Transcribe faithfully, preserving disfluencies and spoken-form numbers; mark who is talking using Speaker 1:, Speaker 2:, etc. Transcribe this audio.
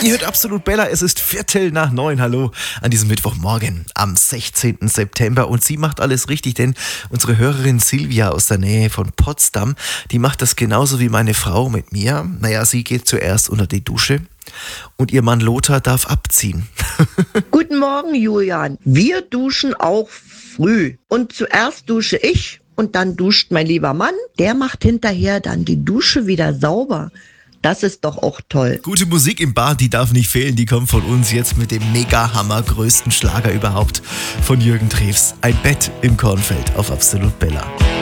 Speaker 1: Ihr hört Absolut Bella, es ist Viertel nach neun, hallo, an diesem Mittwochmorgen am sechzehnten September und sie macht alles richtig, denn unsere Hörerin Silvia aus der Nähe von Potsdam, die macht das genauso wie meine Frau mit mir. Naja, sie geht zuerst unter die Dusche und ihr Mann Lothar darf abziehen.
Speaker 2: Guten Morgen, Julian. Wir duschen auch früh und zuerst dusche ich und dann duscht mein lieber Mann. Der macht hinterher dann die Dusche wieder sauber. Das ist doch auch toll.
Speaker 1: Gute Musik im Bad, die darf nicht fehlen, die kommt von uns jetzt mit dem Mega-Hammer größten Schlager überhaupt von Jürgen Drews. Ein Bett im Kornfeld auf Absolut Bella.